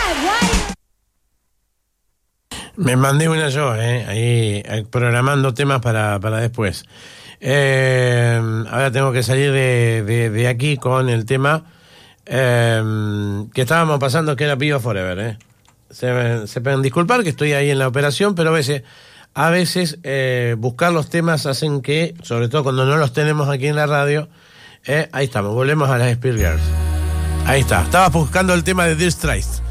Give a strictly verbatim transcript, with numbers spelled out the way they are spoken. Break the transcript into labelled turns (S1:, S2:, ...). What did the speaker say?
S1: Me mandé una yo, eh, ahí eh, programando temas para, para después. Eh, ahora tengo que salir de, de, de aquí con el tema eh, que estábamos pasando, que era Viva Forever. Eh. Se, se pueden disculpar que estoy ahí en la operación, pero a veces, a veces eh, buscar los temas hacen que, sobre todo cuando no los tenemos aquí en la radio, eh, ahí estamos, volvemos a las Spirit Girls. Ahí está, estaba buscando el tema de Dire Straits.